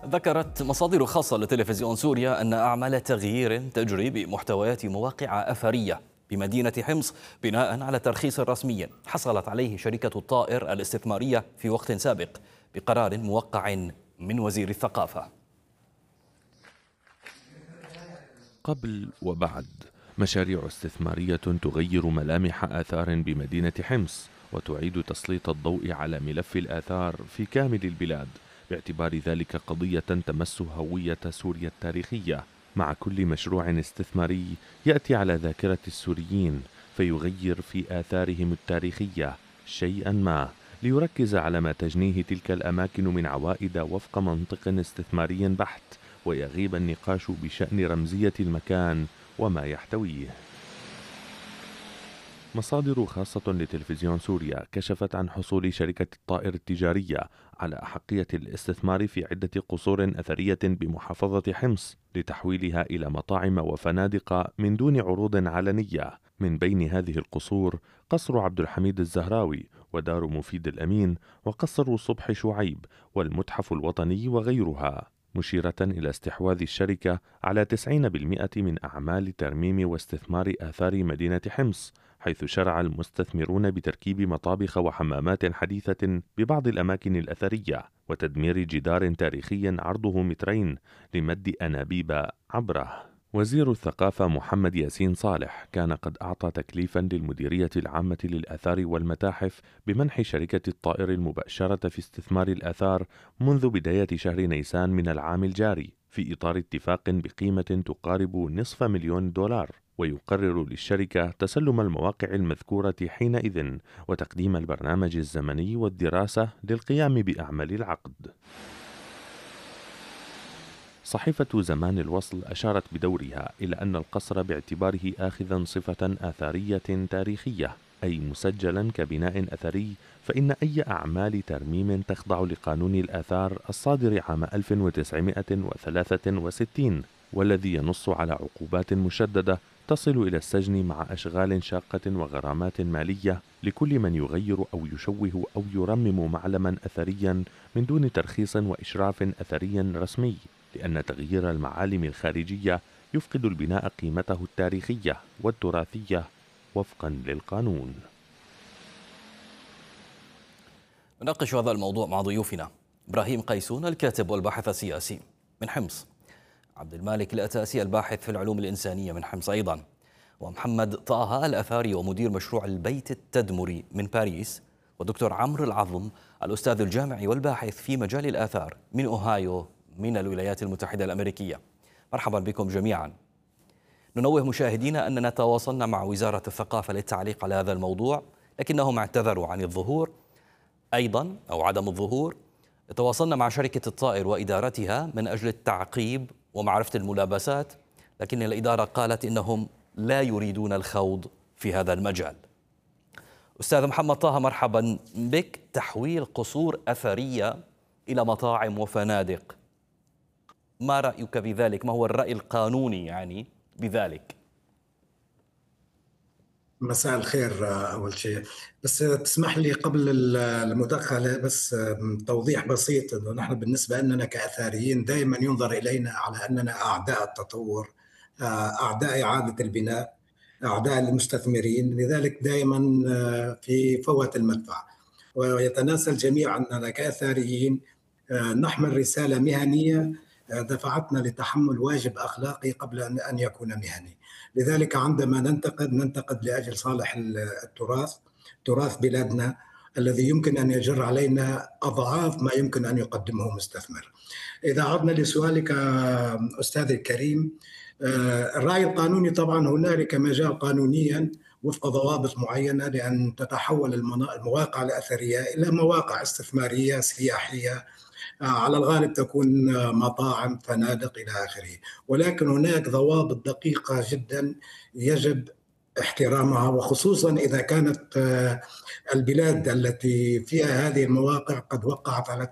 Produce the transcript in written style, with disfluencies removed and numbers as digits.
ذكرت مصادر خاصة لتلفزيون سوريا أن أعمال تغيير تجري بمحتويات مواقع أثرية بمدينة حمص بناء على ترخيص رسمي حصلت عليه شركة الطائر الاستثمارية في وقت سابق بقرار موقع من وزير الثقافة. قبل وبعد، مشاريع استثمارية تغير ملامح آثار بمدينة حمص وتعيد تسليط الضوء على ملف الآثار في كامل البلاد، باعتبار ذلك قضية تمس هوية سوريا التاريخية. مع كل مشروع استثماري يأتي على ذاكرة السوريين فيغير في آثارهم التاريخية شيئا ما، ليركز على ما تجنيه تلك الأماكن من عوائد وفق منطق استثماري بحت، ويغيب النقاش بشأن رمزية المكان وما يحتويه. مصادر خاصة لتلفزيون سوريا كشفت عن حصول شركة الطائر التجارية على أحقية الاستثمار في عدة قصور أثرية بمحافظة حمص لتحويلها إلى مطاعم وفنادق من دون عروض علنية. من بين هذه القصور قصر عبد الحميد الزهراوي، ودار مفيد الأمين، وقصر صبح شعيب، والمتحف الوطني وغيرها، مشيرة إلى استحواذ الشركة على 90% من أعمال ترميم واستثمار آثار مدينة حمص، حيث شرع المستثمرون بتركيب مطابخ وحمامات حديثة ببعض الأماكن الأثرية، وتدمير جدار تاريخي عرضه مترين لمد أنابيب عبره. وزير الثقافة محمد ياسين صالح كان قد أعطى تكليفا للمديرية العامة للآثار والمتاحف بمنح شركة الطائر المباشرة في استثمار الآثار منذ بداية شهر نيسان من العام الجاري، في إطار اتفاق بقيمة تقارب $500,000، ويقرر للشركة تسلم المواقع المذكورة حينئذ وتقديم البرنامج الزمني والدراسة للقيام بأعمال العقد. صحيفة زمان الوصل أشارت بدورها إلى أن القصر باعتباره آخذا صفة آثارية تاريخية، أي مسجلا كبناء أثري، فإن أي أعمال ترميم تخضع لقانون الآثار الصادر عام 1963، والذي ينص على عقوبات مشددة تصل إلى السجن مع أشغال شاقة وغرامات مالية لكل من يغير أو يشوه أو يرمم معلما أثريا من دون ترخيص وإشراف أثري رسمي، لأن تغيير المعالم الخارجية يفقد البناء قيمته التاريخية والتراثية وفقا للقانون. نناقش هذا الموضوع مع ضيوفنا: إبراهيم قيسون الكاتب والباحث السياسي من حمص، عبد المالك الأتاسي الباحث في العلوم الإنسانية من حمص أيضا، ومحمد طه الأثاري ومدير مشروع البيت التدمري من باريس، ودكتور عمرو العظم الأستاذ الجامعي والباحث في مجال الآثار من أوهايو من الولايات المتحدة الأمريكية. مرحبا بكم جميعا. ننوه مشاهدينا أننا تواصلنا مع وزارة الثقافة للتعليق على هذا الموضوع، لكنهم اعتذروا عن الظهور أيضا أو عدم الظهور. تواصلنا مع شركة الطائر وإدارتها من أجل التعقيب ومعرفة الملابسات، لكن الإدارة قالت إنهم لا يريدون الخوض في هذا المجال. أستاذ محمد طه، مرحبا بك. تحويل قصور أثرية إلى مطاعم وفنادق، ما رأيك بذلك؟ ما هو الرأي القانوني يعني بذلك؟ مساء الخير. أول شيء بس تسمح لي قبل المداخلة بس توضيح بسيط، أنه نحن بالنسبة لنا كأثاريين دائما ينظر إلينا على أننا أعداء التطور، أعداء إعادة البناء، أعداء المستثمرين، لذلك دائما في فوات المدفع. ويتناسى الجميع أننا كأثاريين نحمل رسالة مهنية دفعتنا لتحمل واجب أخلاقي قبل أن يكون مهني. لذلك عندما ننتقد لأجل صالح التراث، تراث بلادنا الذي يمكن أن يجر علينا أضعاف ما يمكن أن يقدمه مستثمر. إذا عدنا لسؤالك أستاذي الكريم، الرأي القانوني طبعا هنالك مجال قانونيا وفق ضوابط معينة لأن تتحول المواقع الأثرية إلى مواقع استثمارية سياحية، على الغالب تكون مطاعم، فنادق إلى آخره، ولكن هناك ضوابط دقيقة جدا يجب احترامها، وخصوصا إذا كانت البلاد التي فيها هذه المواقع قد وقعت على